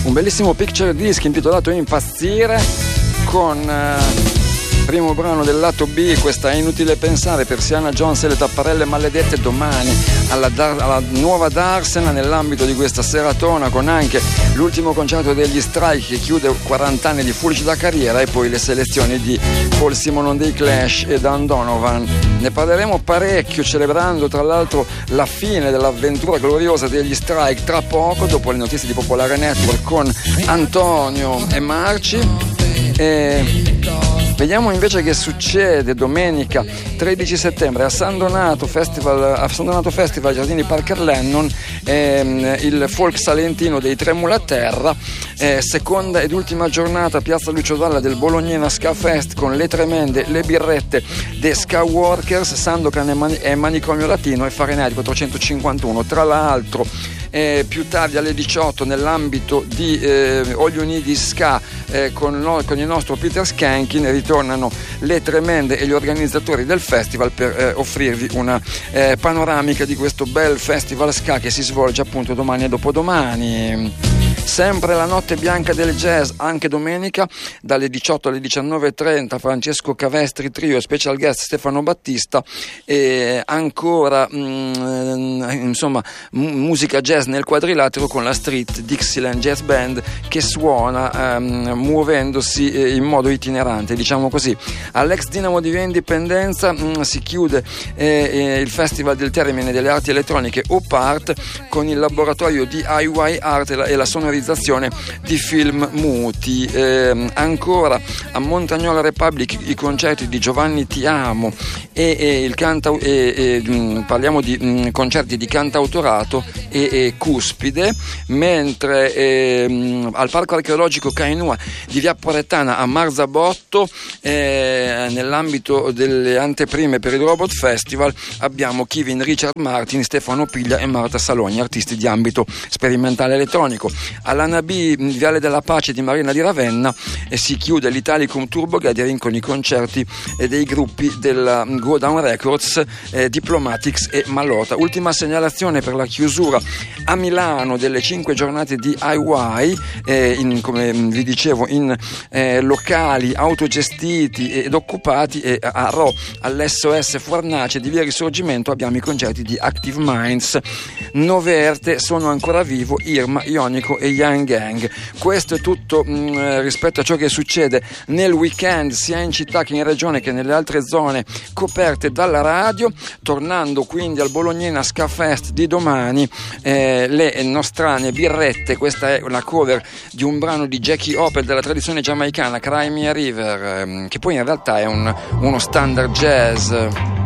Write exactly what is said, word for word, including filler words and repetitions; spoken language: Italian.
un bellissimo picture disc intitolato Impazzire, con eh, primo brano del lato B, questa È inutile pensare, Persiana Jones e le tapparelle maledette, domani alla, Dar- alla nuova Darsena, nell'ambito di questa seratona, con anche l'ultimo concerto degli Strike che chiude quaranta anni di fulgida carriera, e poi le selezioni di Paul Simonon dei Clash e Dan Donovan. Ne parleremo parecchio, celebrando tra l'altro la fine dell'avventura gloriosa degli Strike tra poco, dopo le notizie di Popolare Network con Antonio e Marci. E vediamo invece che succede domenica tredici settembre a San Donato Festival, a San Donato Festival Giardini Parker Lennon, ehm, il folk salentino dei Tre Mula a Terra, eh, seconda ed ultima giornata Piazza Lucio Dalla del Bolognena Ska Fest, con le tremende, le birrette dei Ska Workers, Sandokan e, Man- e Manicomio Latino e Fahrenheit quattrocentocinquantuno. Tra l'altro eh, più tardi alle diciotto, nell'ambito di eh, All You Need Is Ska, eh, con, no, con il nostro Peter Skankin, ritornano le tremende e gli organizzatori del festival per eh, offrirvi una eh, panoramica di questo bel festival ska che si svolge appunto domani e dopodomani. Sempre la notte bianca del jazz, anche domenica dalle diciotto alle diciannove e trenta, Francesco Cavestri Trio, special guest Stefano Battista, e ancora mh, insomma m- musica jazz nel quadrilatero con la Street Dixieland Jazz Band che suona ehm, muovendosi eh, in modo itinerante, diciamo così. All'ex Dinamo di Via Indipendenza mh, si chiude eh, eh, il Festival del Termine delle Arti Elettroniche O P A R T con il laboratorio D I Y Art e la, e la sonorizzazione di film muti. Eh, ancora a Montagnola Republic i concerti di Giovanni Ti Amo e, e il canta e, e, mh, parliamo di mh, concerti di cantautorato e, e cuspide, mentre eh, mh, al Parco Archeologico Cainua di Via Poretana a Marzabotto, eh, nell'ambito delle anteprime per il Robot Festival, abbiamo Kevin Richard Martin, Stefano Piglia e Marta Salogni, artisti di ambito sperimentale elettronico. All'Anna B, Viale della Pace di Marina di Ravenna, e si chiude l'Italicum Turbo Gathering con i concerti eh, dei gruppi della Go Down Records, eh, Diplomatics e Malota. Ultima segnalazione per la chiusura a Milano delle cinque giornate di I Y, eh, in, come vi dicevo, in eh, locali autogestiti ed occupati, e a Ro all'S O S Fornace di Via Risorgimento abbiamo i concerti di Active Minds, Noverte, Sono Ancora Vivo, Irma, Ionico e Young Gang. Questo è tutto mh, rispetto a ciò che succede nel weekend sia in città che in regione che nelle altre zone coperte dalla radio. Tornando quindi al Bolognena Ska Fest di domani, eh, le nostrane birrette, questa è una cover di un brano di Jackie Opel della tradizione giamaicana, Cry Me a River, ehm, che poi in realtà è un, uno standard jazz.